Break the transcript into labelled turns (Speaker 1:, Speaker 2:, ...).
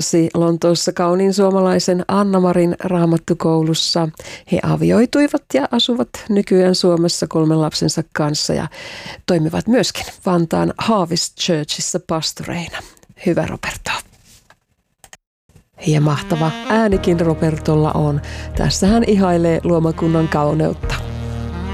Speaker 1: opetti Lontoossa kauniin suomalaisen Anna-Marin raamattukoulussa. He avioituivat ja asuvat nykyään Suomessa 3 lapsensa kanssa ja toimivat myöskin Vantaan Harvest Churchissa pastoreina. Hyvä Roberto. Ja mahtava äänikin Robertolla on. Tässä hän ihailee luomakunnan kauneutta.